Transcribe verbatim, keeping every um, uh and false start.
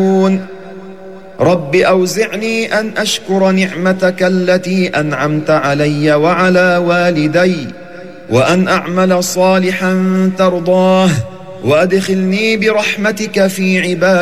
رب أوزعني أن أشكر نعمتك التي أنعمت علي وعلى والدي وأن أعمل صالحا ترضاه وأدخلني برحمتك في عبادك